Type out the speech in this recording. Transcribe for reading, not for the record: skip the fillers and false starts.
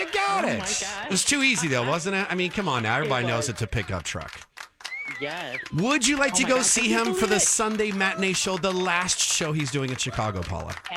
got it. My God. It was too easy, though, wasn't it? I mean, come on now. Everybody knows it's a pickup truck. Yes. Would you like to my go God, see can you him for believe the it? Sunday matinee show, the last show he's doing at Chicago, Paula?